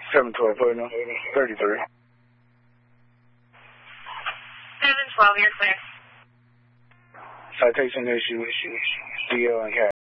712, put it on 33. 712, you're clear. Citation issue, DL and CAT.